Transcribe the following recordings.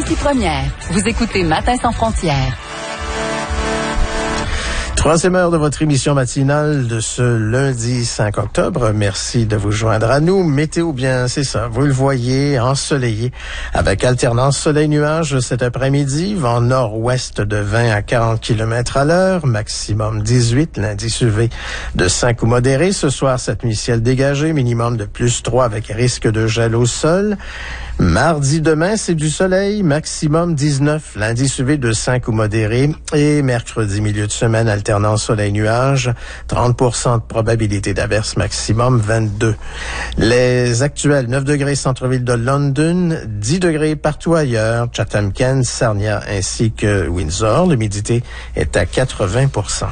ici Première. Vous écoutez Matin sans frontières. Troisième heure de votre émission matinale de ce lundi 5 octobre. Merci de vous joindre à nous. Météo, bien, c'est ça. Vous le voyez, ensoleillé, avec alternance soleil-nuage cet après-midi. Vent nord-ouest de 20 à 40 km à l'heure. Maximum 18. L'indice UV de 5 ou modéré. Ce soir, cette nuit, ciel dégagé. Minimum de plus 3 avec risque de gel au sol. Mardi demain, c'est du soleil, maximum 19, l'indice UV de 5 ou modéré. Et mercredi, milieu de semaine, alternance soleil-nuage, 30% de probabilité d'averse, maximum 22. Les actuels, 9 degrés centre-ville de London, 10 degrés partout ailleurs, Chatham-Kent, Sarnia ainsi que Windsor. L'humidité est à 80%.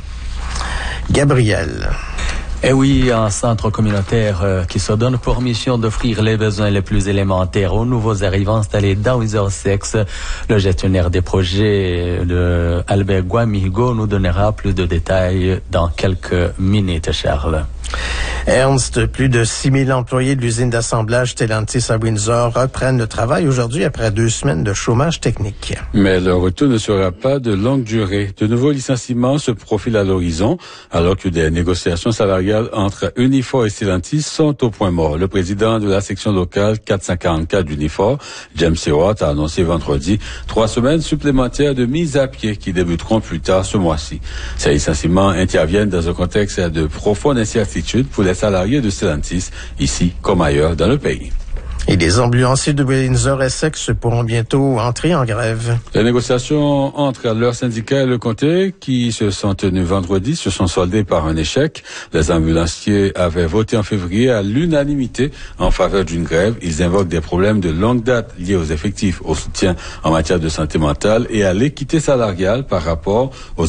Gabriel. Eh oui, un centre communautaire qui se donne pour mission d'offrir les besoins les plus élémentaires aux nouveaux arrivants installés dans Windsor-Essex. Le gestionnaire des projets de Albert Guamigo nous donnera plus de détails dans quelques minutes, Charles. Ernst, plus de 6 000 employés de l'usine d'assemblage Stellantis à Windsor reprennent le travail aujourd'hui après 2 semaines de chômage technique. Mais le retour ne sera pas de longue durée. De nouveaux licenciements se profilent à l'horizon, alors que des négociations salariales entre Unifor et Stellantis sont au point mort. Le président de la section locale 444 d'Unifor, James Seward, a annoncé vendredi 3 semaines supplémentaires de mise à pied qui débuteront plus tard ce mois-ci. Ces licenciements interviennent dans un contexte de profonde incertitude pour les salariés de Stellantis, ici comme ailleurs dans le pays. Et les ambulanciers de Windsor-Essex pourront bientôt entrer en grève. Les négociations entre leur syndicat et le comté, qui se sont tenues vendredi, se sont soldées par un échec. Les ambulanciers avaient voté en février à l'unanimité en faveur d'une grève. Ils invoquent des problèmes de longue date liés aux effectifs, au soutien en matière de santé mentale et à l'équité salariale par rapport aux